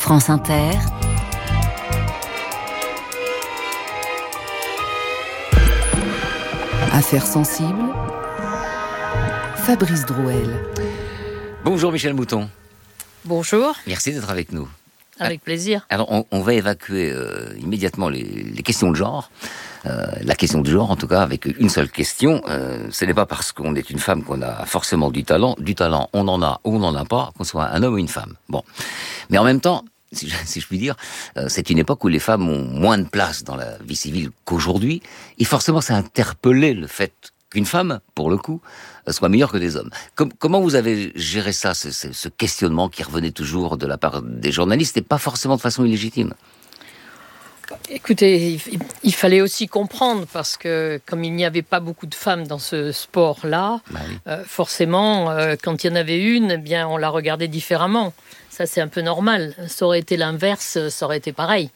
France Inter. Affaires sensibles. Fabrice Drouel. Bonjour Michel Mouton. Bonjour. Merci d'être avec nous. Avec plaisir. Alors on va évacuer immédiatement les questions de genre. La question du genre en tout cas avec une seule question. Ce n'est pas parce qu'on est une femme qu'on a forcément du talent. Du talent on en a ou on n'en a pas, qu'on soit un homme ou une femme. Bon. Mais en même temps, si je puis dire, c'est une époque où les femmes ont moins de place dans la vie civile qu'aujourd'hui. Et forcément ça a interpellé le fait qu'une femme, pour le coup, soit meilleure que des hommes. Comment vous avez géré ça, ce questionnement qui revenait toujours de la part des journalistes et pas forcément de façon illégitime? Écoutez, il fallait aussi comprendre parce que comme il n'y avait pas beaucoup de femmes dans ce sport-là, forcément, quand il y en avait une, eh bien, on la regardait différemment. Ça, c'est un peu normal. Ça aurait été l'inverse, ça aurait été pareil.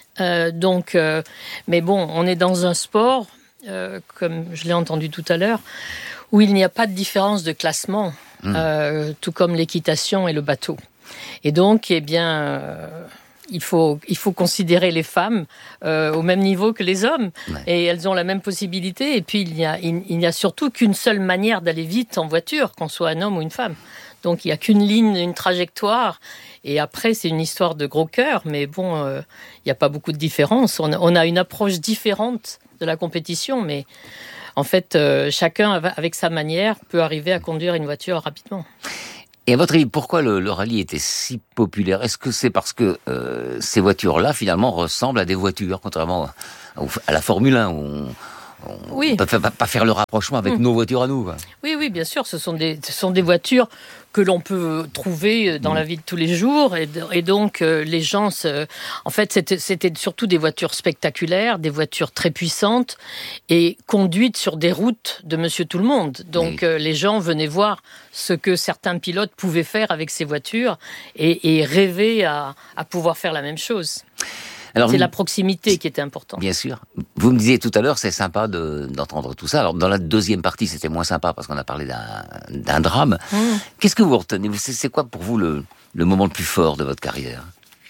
Mais bon, on est dans un sport, comme je l'ai entendu tout à l'heure, où il n'y a pas de différence de classement, tout comme l'équitation et le bateau. Et donc, eh bien, il faut considérer les femmes au même niveau que les hommes, et elles ont la même possibilité. Et puis, il n'y a surtout qu'une seule manière d'aller vite en voiture, qu'on soit un homme ou une femme. Donc, il n'y a qu'une ligne, une trajectoire. Et après, c'est une histoire de gros cœur, mais bon, il n'y a pas beaucoup de différence. On a une approche différente de la compétition, mais en fait, chacun, avec sa manière, peut arriver à conduire une voiture rapidement. Et à votre avis, pourquoi le rallye était si populaire? Est-ce que c'est parce que ces voitures-là, finalement, ressemblent à des voitures, contrairement à la Formule 1, où on ne peut pas faire le rapprochement avec nos voitures à nous, quoi. Oui, bien sûr, ce sont des voitures que l'on peut trouver dans la vie de tous les jours, et donc les gens, en fait, c'était surtout des voitures spectaculaires, des voitures très puissantes et conduites sur des routes de Monsieur Tout-le-Monde. Donc les gens venaient voir ce que certains pilotes pouvaient faire avec ces voitures et rêvaient à pouvoir faire la même chose. Alors, c'est la proximité qui était importante. Bien sûr. Vous me disiez tout à l'heure, c'est sympa d'entendre tout ça. Alors, dans la deuxième partie, c'était moins sympa parce qu'on a parlé d'un drame. Qu'est-ce que vous retenez? C'est quoi pour vous le moment le plus fort de votre carrière?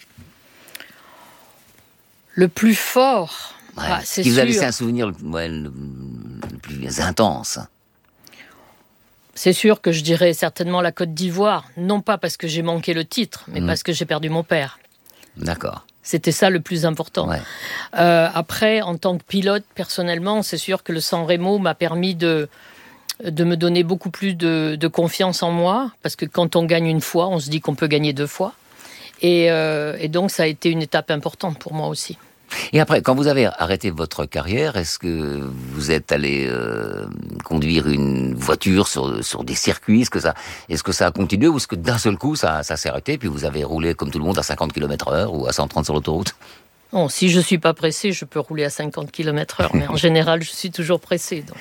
Le plus fort, c'est sûr. Qui vous a laissé un souvenir le plus intense? C'est sûr que je dirais certainement la Côte d'Ivoire. Non pas parce que j'ai manqué le titre, mais parce que j'ai perdu mon père. D'accord. C'était ça le plus important. Après, en tant que pilote, personnellement, c'est sûr que le San Remo m'a permis de me donner beaucoup plus de confiance en moi, parce que quand on gagne une fois, on se dit qu'on peut gagner deux fois. Et donc, ça a été une étape importante pour moi aussi. Et après, quand vous avez arrêté votre carrière, est-ce que vous êtes allé conduire une voiture sur des circuits? Est-ce que ça a continué, ou est-ce que d'un seul coup ça s'est arrêté, puis vous avez roulé comme tout le monde à 50 km/h ou à 130 sur l'autoroute? Bon, si je ne suis pas pressé, je peux rouler à 50 km/h, mais en général, je suis toujours pressé. Donc.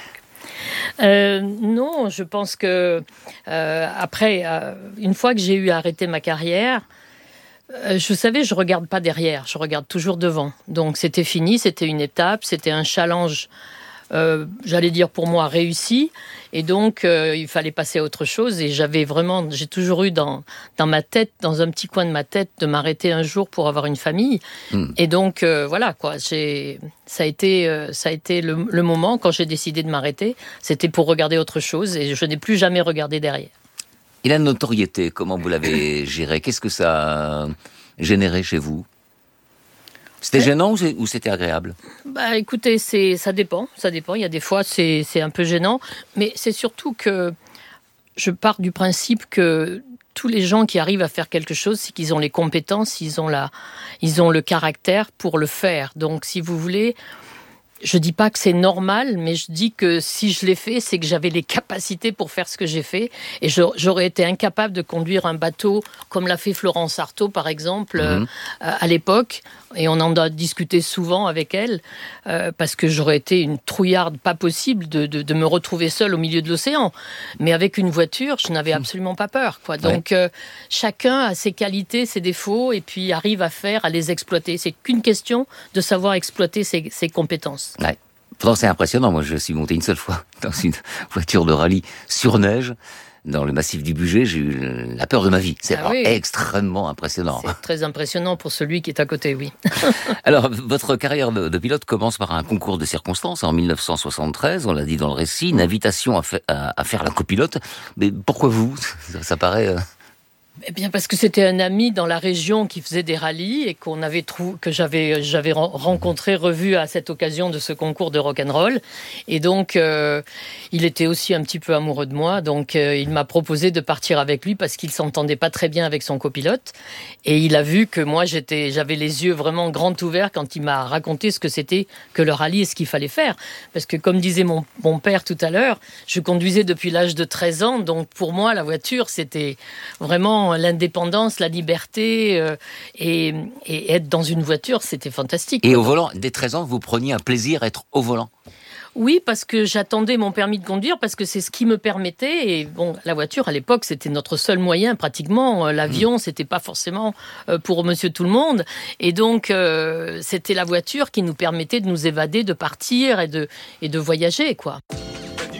Non, je pense que après, une fois que j'ai eu arrêté ma carrière, je savais, je regarde pas derrière, je regarde toujours devant. Donc c'était fini, c'était une étape, c'était un challenge, j'allais dire pour moi réussi. Et donc il fallait passer à autre chose. Et j'ai toujours eu dans ma tête, dans un petit coin de ma tête, de m'arrêter un jour pour avoir une famille. Et donc voilà quoi. Ça a été le moment quand j'ai décidé de m'arrêter. C'était pour regarder autre chose, et je n'ai plus jamais regardé derrière. Et la notoriété, comment vous l'avez gérée? Qu'est-ce que ça a généré chez vous? C'était gênant ou c'était agréable? Écoutez, ça dépend. Il y a des fois, c'est un peu gênant. Mais c'est surtout que je pars du principe que tous les gens qui arrivent à faire quelque chose, c'est qu'ils ont les compétences, ils ont le caractère pour le faire. Donc, si vous voulez, je dis pas que c'est normal, mais je dis que si je l'ai fait, c'est que j'avais les capacités pour faire ce que j'ai fait. Et j'aurais été incapable de conduire un bateau comme l'a fait Florence Artaud, par exemple, à l'époque. Et on en a discuté souvent avec elle, parce que j'aurais été une trouillarde pas possible de me retrouver seule au milieu de l'océan. Mais avec une voiture, je n'avais absolument pas peur, quoi. Donc, chacun a ses qualités, ses défauts, et puis arrive à les exploiter. C'est qu'une question de savoir exploiter ses compétences. Pourtant, c'est impressionnant. Moi, je suis monté une seule fois dans une voiture de rallye sur neige. dans le massif du Bugey, j'ai eu la peur de ma vie. C'est extrêmement impressionnant. C'est très impressionnant pour celui qui est à côté, oui. Alors, votre carrière de pilote commence par un concours de circonstances en 1973, on l'a dit dans le récit, une invitation à faire la copilote. Mais pourquoi vous ? Ça paraît... Eh bien, parce que c'était un ami dans la région qui faisait des rallyes et que j'avais rencontré, revu à cette occasion de ce concours de rock'n'roll. Et donc, il était aussi un petit peu amoureux de moi. Donc, il m'a proposé de partir avec lui parce qu'il s'entendait pas très bien avec son copilote. Et il a vu que moi, j'avais les yeux vraiment grands ouverts quand il m'a raconté ce que c'était que le rallye et ce qu'il fallait faire. Parce que, comme disait mon père tout à l'heure, je conduisais depuis l'âge de 13 ans. Donc, pour moi, la voiture, c'était vraiment l'indépendance, la liberté et être dans une voiture, c'était fantastique. Et au volant, dès 13 ans, vous preniez un plaisir à être au volant ? Oui, parce que j'attendais mon permis de conduire, parce que c'est ce qui me permettait. Et bon, la voiture, à l'époque, c'était notre seul moyen, pratiquement. L'avion, c'était pas forcément pour monsieur tout le monde. Et donc, c'était la voiture qui nous permettait de nous évader, de partir et de voyager, quoi.